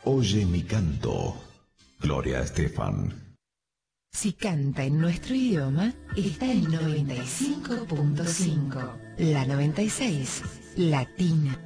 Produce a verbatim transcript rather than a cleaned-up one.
Oye mi canto, Gloria Estefan. Si canta en nuestro idioma, está en noventa y cinco punto cinco. La noventa y seis, Latina.